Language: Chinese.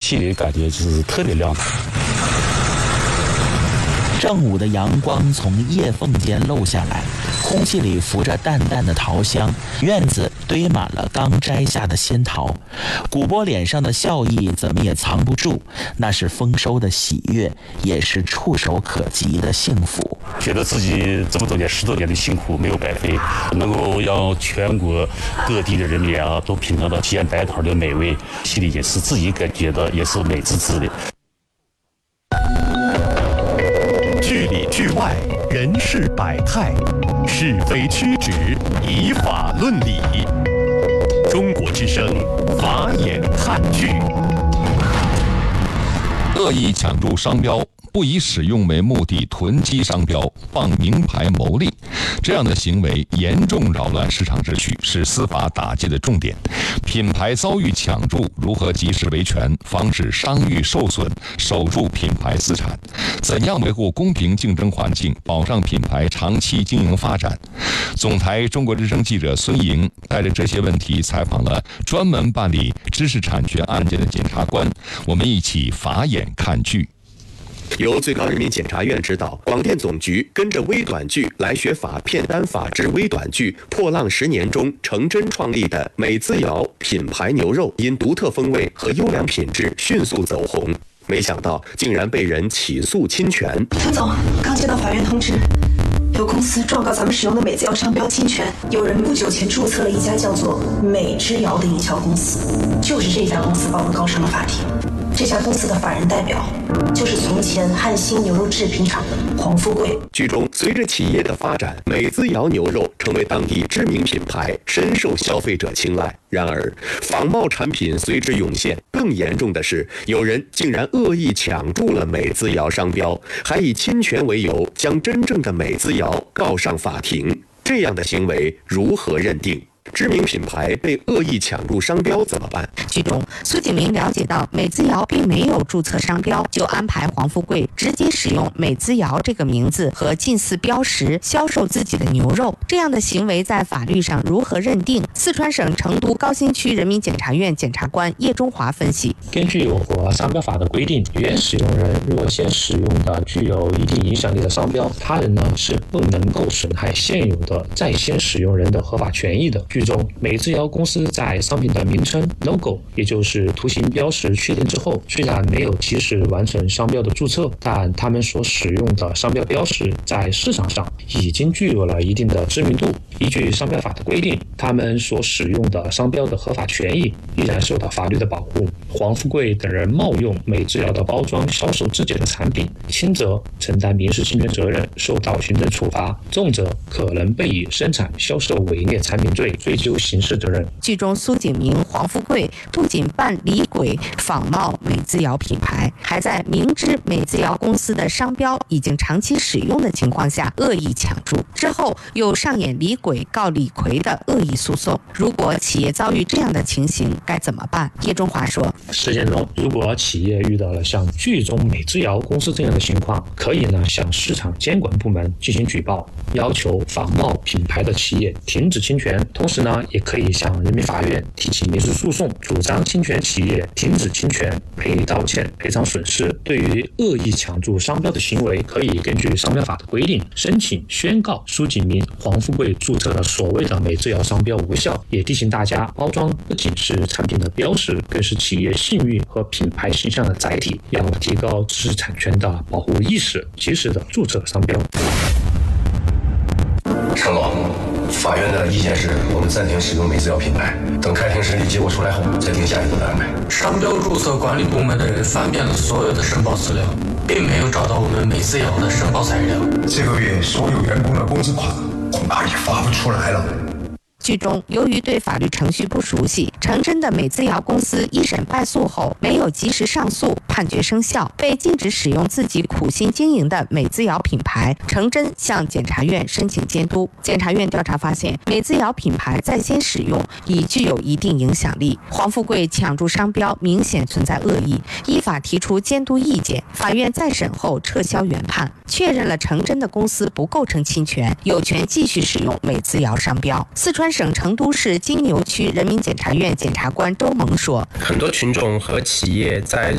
心里感觉就是特别亮堂。 正午的阳光从叶缝间漏下来，空气里浮着淡淡的桃香，院子堆满了刚摘下的仙桃。古波脸上的笑意怎么也藏不住，那是丰收的喜悦，也是触手可及的幸福。 觉得自己这么多年10多年的辛苦没有白费，能够让全国各地的人民啊都品尝到吉安白桃的美味，心里也是自己感觉到也是美滋滋的。 剧里剧外，人事百态，是非曲直，以法论理。中国之声，法眼看剧。 恶意抢注商标，不以使用为目的囤积商标，傍名牌牟利，这样的行为严重扰乱市场秩序，是司法打击的重点。品牌遭遇抢注，如何及时维权，防止商誉受损，守住品牌资产？怎样维护公平竞争环境，保障品牌长期经营发展？总台中国之声记者孙莹带着这些问题采访了专门办理知识产权案件的检察官，我们一起法眼看剧。 由最高人民检察院指导，广电总局跟着微短剧来学法片单法治微短剧破浪10年中程真创立的美滋瑶品牌牛肉，因独特风味和优良品质迅速走红。没想到竟然被人起诉侵权。 副总，刚接到法院通知，有公司状告咱们使用的美滋瑶商标侵权。有人不久前注册了一家叫做美之瑶的营销公司，就是这家公司把我们告上了法庭。这家公司的法人代表就是从前汉兴牛肉制品厂的黄富贵。 剧中，随着企业的发展，美滋瑶牛肉成为当地知名品牌，深受消费者青睐。然而，仿冒产品随之涌现。更严重的是，有人竟然恶意抢注了美滋瑶商标，还以侵权为由将真正的美滋瑶告上法庭。这样的行为如何认定？知名品牌被恶意抢注商标怎么办？ 剧中，苏景明了解到美滋瑶并没有注册商标，就安排黄富贵直接使用美滋瑶这个名字和近似标识销售自己的牛肉。这样的行为在法律上如何认定？四川省成都高新区人民检察院检察官叶中华分析： 根据我国商标法的规定，原使用人若先使用的具有一定影响力的商标，他人呢是不能够损害现有的在先使用人的合法权益的。剧中，美滋瑶公司在商品的名称 logo， 也就是图形标识确定之后，虽然没有及时完成商标的注册，但他们所使用的商标标识在市场上已经具有了一定的知名度。依据商标法的规定，他们所使用的商标的合法权益依然受到法律的保护。黄富贵等人冒用美滋瑶的包装销售自己的产品，轻则承担民事侵权责任，受到行政处罚，重则可能被以生产、销售伪劣产品罪追究刑事责任。 剧中苏景明、黄富贵不仅扮李鬼仿冒美滋瑶品牌，还在明知美滋瑶公司的商标已经长期使用的情况下恶意抢注，之后又上演李鬼告李逵的恶意诉讼。如果企业遭遇这样的情形该怎么办？叶中华说， 实践中，如果企业遇到了像剧中美滋瑶公司这样的情况，可以呢向市场监管部门进行举报，要求仿冒品牌的企业停止侵权，同时呢也可以向人民法院提起民事诉讼，主张侵权企业停止侵权，赔礼道歉，赔偿损失。对于恶意抢注商标的行为，可以根据商标法的规定，申请宣告苏景明、黄富贵注册的所谓的美滋瑶商标无效。也提醒大家，包装不仅是产品的标识，更是企业信誉和品牌形象的载体。要提高知识产权的保护意识，及时的注册商标。 陈总，法院的意见是我们暂停使用美滋瑶品牌，等开庭审理结果出来后再定下一步的安排。 商标注册管理部门的人翻遍了所有的申报资料，并没有找到我们美滋瑶的申报材料。 这个月所有员工的工资款恐怕也发不出来了。 剧中，由于对法律程序不熟悉，程真的美滋瑶公司一审败诉后没有及时上诉，判决生效，被禁止使用自己苦心经营的美滋瑶品牌。程真向检察院申请监督，检察院调查发现，美滋瑶品牌在先使用已具有一定影响力，黄富贵抢注商标明显存在恶意，依法提出监督意见。法院再审后撤销原判，确认了程真的公司不构成侵权，有权继续使用美滋瑶商标。四川省成都市金牛区人民检察院检察官周萌说， 很多群众和企业在